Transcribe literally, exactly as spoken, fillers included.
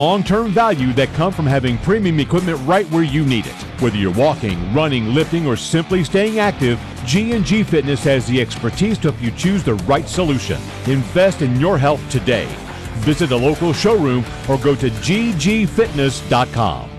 long-term value that come from having premium equipment right where you need it. Whether you're walking, running, lifting, or simply staying active, G and G Fitness has the expertise to help you choose the right solution. Invest in your health today. Visit a local showroom or go to g g fitness dot com.